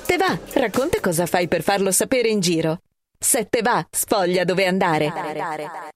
7 va, racconta cosa fai per farlo sapere in giro. 7 va, sfoglia dove andare.